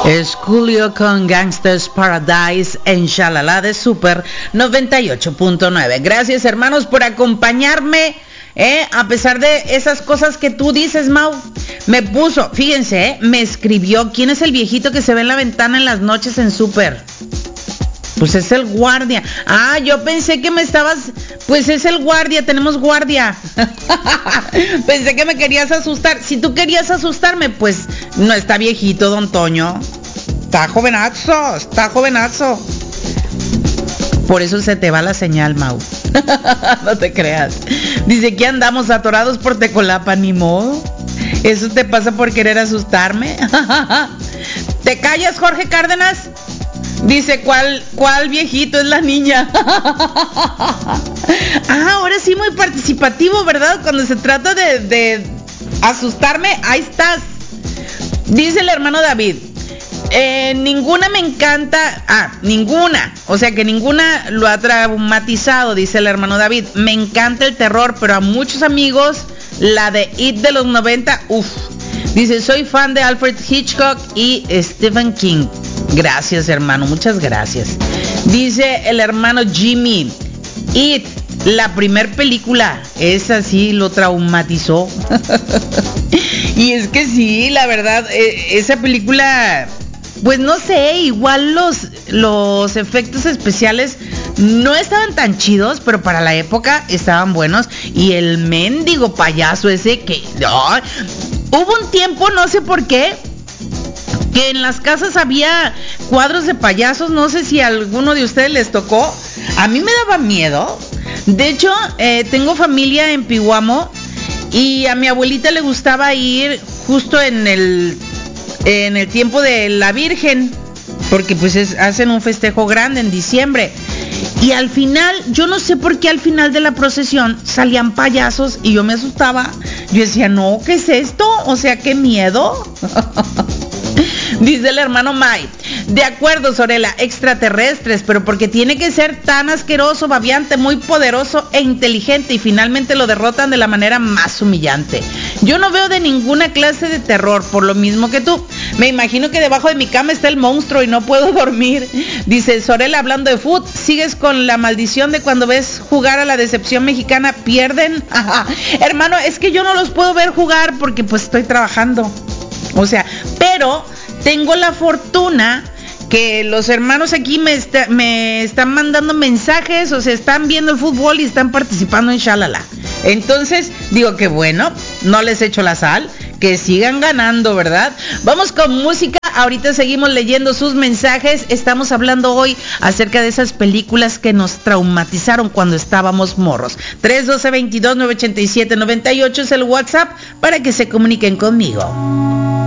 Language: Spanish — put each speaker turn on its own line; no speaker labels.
Es Julio con Gangsters Paradise en Shalala de Super 98.9. Gracias, hermanos, por acompañarme, a pesar de esas cosas que tú dices, Mau. Me puso, fíjense, me escribió, ¿quién es el viejito que se ve en la ventana en las noches en Super? Pues es el guardia. Ah, yo pensé que me estabas... Pues es el guardia, tenemos guardia. Pensé que me querías asustar. Si tú querías asustarme, pues no está viejito, don Toño. Está jovenazo, está jovenazo. Por eso se te va la señal, Mau. No te creas. Dice que andamos atorados por Tecolapa, ni modo. Eso te pasa por querer asustarme. ¿Te callas, Jorge Cárdenas? Dice, ¿cuál viejito? Es la niña. Ahora sí muy participativo, ¿verdad? Cuando se trata de asustarme, ahí estás. Dice el hermano David, ninguna me encanta. Ninguna. O sea que ninguna lo ha traumatizado, dice el hermano David. Me encanta el terror, pero a muchos amigos, la de It de los 90, uff. Dice, soy fan de Alfred Hitchcock y Stephen King. Gracias, hermano, muchas gracias. Dice el hermano Jimmy, It, la primer película, esa sí lo traumatizó. Y es que sí, la verdad, esa película, pues no sé, igual los efectos especiales no estaban tan chidos, pero para la época estaban buenos. Y el mendigo payaso ese que... hubo un tiempo, no sé por qué, que en las casas había cuadros de payasos. No sé si a alguno de ustedes les tocó. A mí me daba miedo. De hecho, tengo familia en Pihuamo y a mi abuelita le gustaba ir justo en el tiempo de la Virgen, porque pues hacen un festejo grande en diciembre. Y al final, yo no sé por qué al final de la procesión salían payasos y yo me asustaba. Yo decía, no, ¿qué es esto? O sea, qué miedo. Dice el hermano May, de acuerdo, Sorela, extraterrestres, pero porque tiene que ser tan asqueroso, babiante, muy poderoso e inteligente, y finalmente lo derrotan de la manera más humillante. Yo no veo de ninguna clase de terror, por lo mismo que tú. Me imagino que debajo de mi cama está el monstruo y no puedo dormir. Dice Sorela, hablando de fútbol, ¿sigues con la maldición de cuando ves jugar a la decepción mexicana, pierden? Hermano, es que yo no los puedo ver jugar porque pues estoy trabajando. O sea, pero tengo la fortuna que los hermanos aquí me están mandando mensajes, o sea, están viendo el fútbol y están participando en Shalala. Entonces, digo que bueno, no les echo la sal, que sigan ganando, ¿verdad? Vamos con música, ahorita seguimos leyendo sus mensajes. Estamos hablando hoy acerca de esas películas que nos traumatizaron cuando estábamos morros. 312-22-987-98 es el WhatsApp para que se comuniquen conmigo.